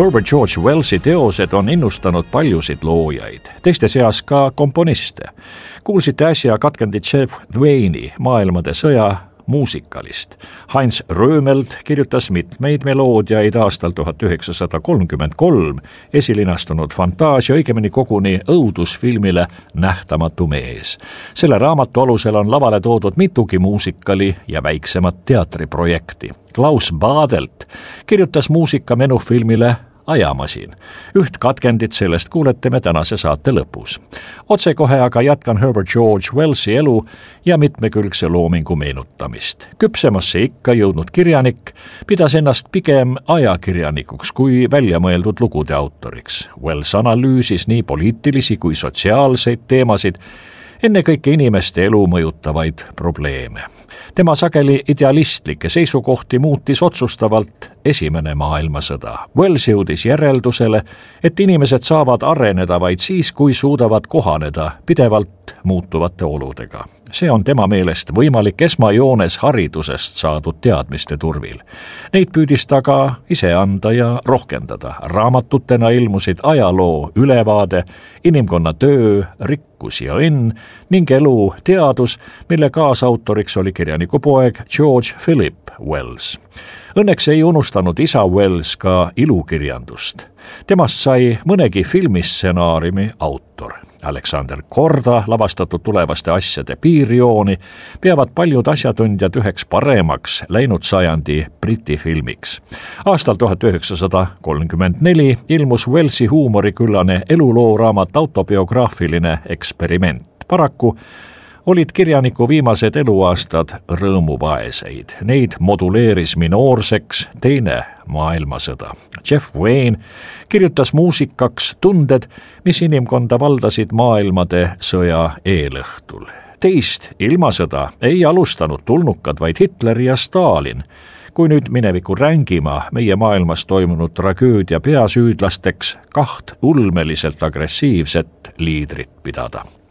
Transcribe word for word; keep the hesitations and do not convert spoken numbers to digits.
Herbert George Wellsi teosed on innustanud paljusid loojaid, teiste seas ka komponiste. Kuulsite äsja katkendi Jeff Wayne'i Maailmade sõja muusikalist. Heinz Römelt kirjutas mitmeid meloodiaid aastal tuhat üheksasada kolmkümmend kolm esilinastunud fantaasia, õigemini koguni õudusfilmile Nähtamatu mees. Selle raamatu alusel on lavale toodud mitugi muusikali ja väiksemat teatriprojekti. Klaus Badelt kirjutas muusika menufilmile Ajamasin. Üht katkendit sellest kuulete me tänase saate lõpus. Otsekohe aga jätkan Herbert George Wellsi elu ja mitmekülgse loomingu meenutamist. Küpsemasse ikka jõudnud kirjanik pidas ennast pigem ajakirjanikuks kui väljamõeldud lugude autoriks. Wells analüüsis nii poliitilisi kui sotsiaalseid teemasid, ennekõike inimeste elu mõjutavaid probleeme. Tema sageli idealistlikke seisukohti muutis otsustavalt esimene maailmasõda. Wells jõudis järeldusele, et inimesed saavad areneda vaid siis, kui suudavad kohaneda pidevalt muutuvate oludega. See on tema meelest võimalik esmajoones haridusest saadud teadmiste turvil. Neid püüdis ta ka ise anda ja rohkendada. Raamatutena ilmusid ajaloo ülevaade, inimkonna töö, rikkus ja õnn ning elu teadus, mille kaasautoriks oli kirjaniku poeg George Philip Wells. Õnneks ei unustanud isa Wells ka ilukirjandust. Temast sai mõnegi filmistsenaariumi autor. Alexander Korda lavastatud tulevaste asjade piirjooni peavad paljud asjatundjad üheks paremaks läinud sajandi Briti filmiks. Aastal tuhat üheksasada kolmkümmend neli ilmus Wellsi huumoriküllane elulooraamat Autobiograafiline eksperiment. Paraku olid kirjaniku viimased eluaastad rõõmuvaeseid. Neid moduleeris minoorseks teine maailmasõda. Jeff Wayne kirjutas muusikaks tunded, mis inimkonda valdasid maailmade sõja eelõhtul. Teist ilmasõda ei alustanud tulnukad, vaid Hitler ja Stalin. Kui nüüd mineviku rängima meie maailmas toimunud tragöödia peasüüdlasteks kaht ulmeliselt agressiivset liidrit pidada.